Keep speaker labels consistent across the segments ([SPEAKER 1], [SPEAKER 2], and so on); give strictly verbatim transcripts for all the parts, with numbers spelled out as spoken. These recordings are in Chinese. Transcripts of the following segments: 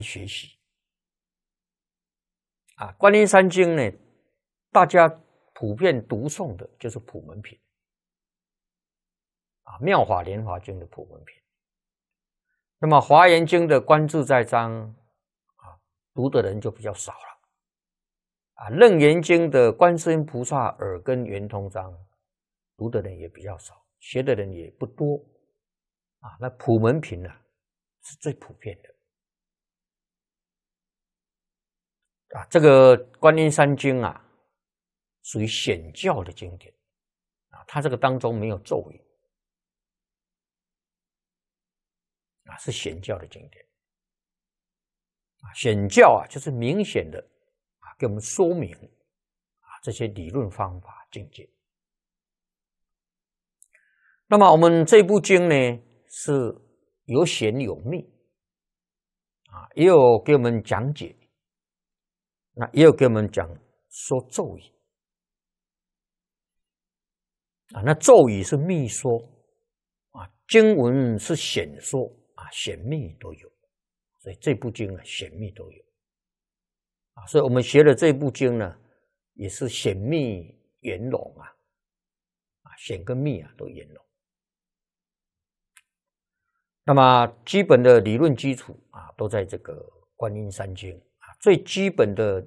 [SPEAKER 1] 学习。啊，观音山经呢，大家普遍读诵的就是普门品，啊，妙法莲华经的普门品。那么华严经的观自在章，啊，读的人就比较少了。啊，楞严经的观世音菩萨耳根圆通章，读的人也比较少，学的人也不多。啊，那普门品呢，是最普遍的。啊，这个观音山经啊，属于显教的经典啊，它这个当中没有咒语啊，是显教的经典啊。显教啊，就是明显的啊，给我们说明啊这些理论方法境界。那么我们这部经呢，是有显有密啊，也有给我们讲解。那也有给我们讲说咒语啊，那咒语是密说啊，经文是显说啊，显密都有，所以这部经啊，显密都有啊，所以我们学的这部经呢，也是显密圆融啊，啊，显跟密啊都圆融。那么基本的理论基础啊，都在这个观音山经。最基本的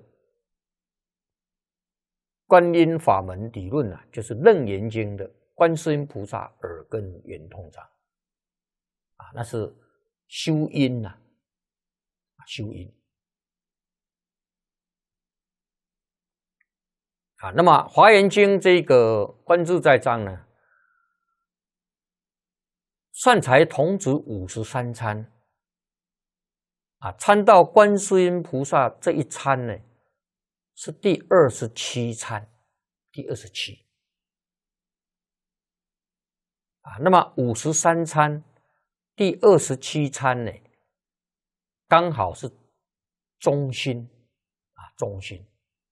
[SPEAKER 1] 观音法门理论啊，就是楞严经的观世音菩萨耳根圆通章啊，那是修因呐、啊，修因啊。那么华严经这个观自在章呢，善财童子五十三参。啊，参到观世音菩萨这一参呢，是第二十七参，第二十七啊。那么五十三参，第二十七参呢，刚好是中心啊，中心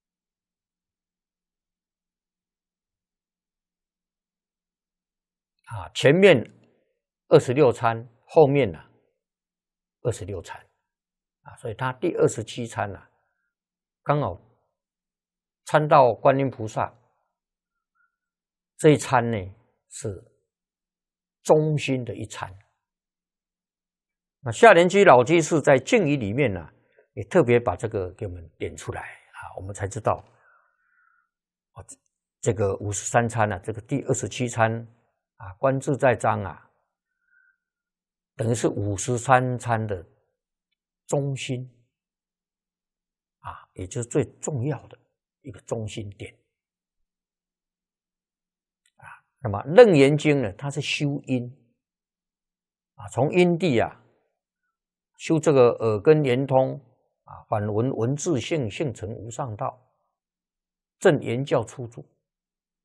[SPEAKER 1] 啊，前面二十六参，后面呢二十六参。啊，所以他第二十七参啊，刚好参到观音菩萨这一参呢，是中心的一参。那下莲居老居士在敬语里面呢、啊，也特别把这个给我们点出来啊，我们才知道啊，这个五十三参啊，这个第二十七参啊，观自在章啊，等于是五十三参的中心啊，也就是最重要的一个中心点啊。那么楞严经呢，它是修因啊，从因地啊修这个耳根圆通啊，反闻文字性性成无上道，正言教出住